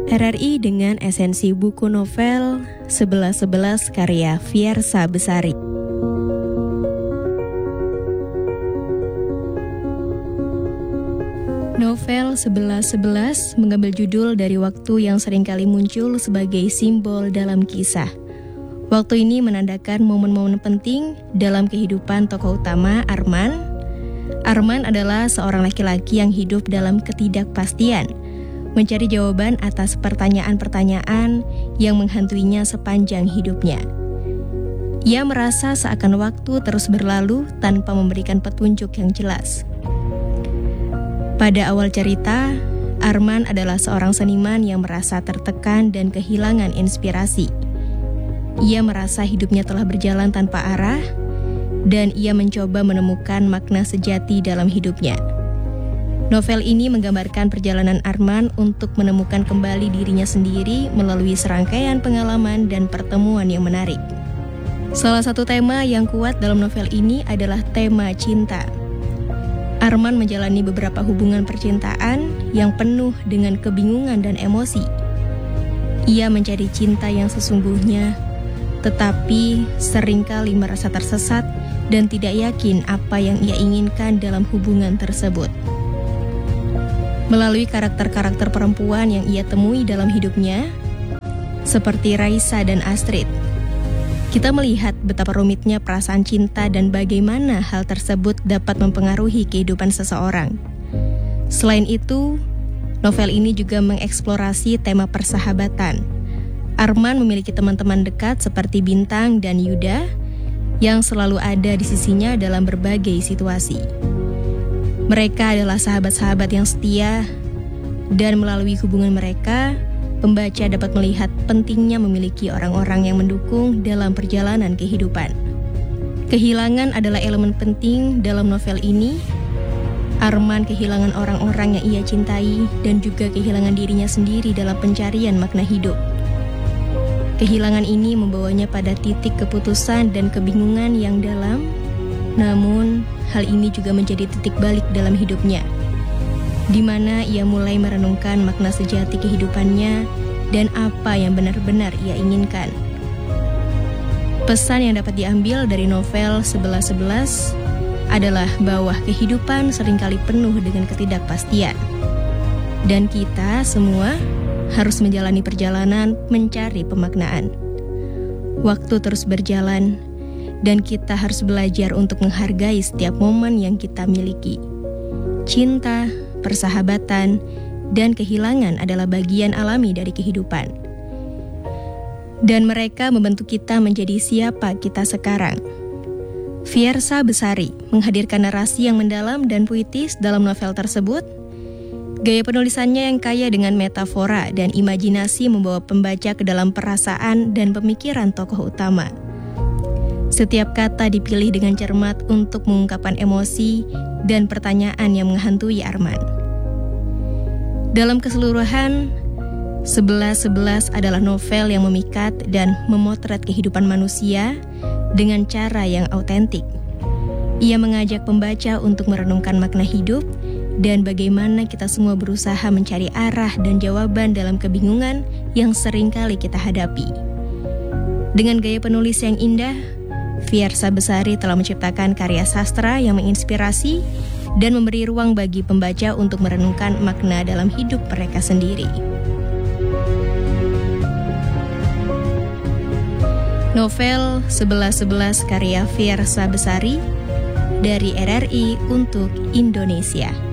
RRI dengan esensi buku novel 1111 karya Fiersa Besari. Novel 1111 mengambil judul dari waktu yang seringkali muncul sebagai simbol dalam kisah. Waktu ini menandakan momen-momen penting dalam kehidupan tokoh utama Arman. Arman adalah seorang laki-laki yang hidup dalam ketidakpastian, mencari jawaban atas pertanyaan-pertanyaan yang menghantuinya sepanjang hidupnya. Ia merasa seakan waktu terus berlalu tanpa memberikan petunjuk yang jelas. Pada awal cerita, Arman adalah seorang seniman yang merasa tertekan dan kehilangan inspirasi. Ia merasa hidupnya telah berjalan tanpa arah, dan ia mencoba menemukan makna sejati dalam hidupnya. Novel ini menggambarkan perjalanan Arman untuk menemukan kembali dirinya sendiri melalui serangkaian pengalaman dan pertemuan yang menarik. Salah satu tema yang kuat dalam novel ini adalah tema cinta. Arman menjalani beberapa hubungan percintaan yang penuh dengan kebingungan dan emosi. Ia mencari cinta yang sesungguhnya, tetapi seringkali merasa tersesat dan tidak yakin apa yang ia inginkan dalam hubungan tersebut. Melalui karakter-karakter perempuan yang ia temui dalam hidupnya, seperti Raisa dan Astrid, kita melihat betapa rumitnya perasaan cinta dan bagaimana hal tersebut dapat mempengaruhi kehidupan seseorang. Selain itu, novel ini juga mengeksplorasi tema persahabatan. Arman memiliki teman-teman dekat seperti Bintang dan Yuda yang selalu ada di sisinya dalam berbagai situasi. Mereka adalah sahabat-sahabat yang setia, dan melalui hubungan mereka, pembaca dapat melihat pentingnya memiliki orang-orang yang mendukung dalam perjalanan kehidupan. Kehilangan adalah elemen penting dalam novel ini. Arman kehilangan orang-orang yang ia cintai dan juga kehilangan dirinya sendiri dalam pencarian makna hidup. Kehilangan ini membawanya pada titik keputusan dan kebingungan yang dalam. Namun, hal ini juga menjadi titik balik dalam hidupnya, di mana ia mulai merenungkan makna sejati kehidupannya dan apa yang benar-benar ia inginkan. Pesan yang dapat diambil dari novel 1111 adalah bahwa kehidupan seringkali penuh dengan ketidakpastian, dan kita semua harus menjalani perjalanan mencari pemaknaan. Waktu terus berjalan, dan kita harus belajar untuk menghargai setiap momen yang kita miliki. Cinta, persahabatan, dan kehilangan adalah bagian alami dari kehidupan. Dan mereka membentuk kita menjadi siapa kita sekarang. Fiersa Besari menghadirkan narasi yang mendalam dan puitis dalam novel tersebut. Gaya penulisannya yang kaya dengan metafora dan imajinasi membawa pembaca ke dalam perasaan dan pemikiran tokoh utama. Setiap kata dipilih dengan cermat untuk mengungkapkan emosi dan pertanyaan yang menghantui Arman. Dalam keseluruhan, 1111 adalah novel yang memikat dan memotret kehidupan manusia dengan cara yang autentik. Ia mengajak pembaca untuk merenungkan makna hidup dan bagaimana kita semua berusaha mencari arah dan jawaban dalam kebingungan yang seringkali kita hadapi. Dengan gaya penulis yang indah, Fiersa Besari telah menciptakan karya sastra yang menginspirasi dan memberi ruang bagi pembaca untuk merenungkan makna dalam hidup mereka sendiri. Novel 1111 karya Fiersa Besari dari RRI untuk Indonesia.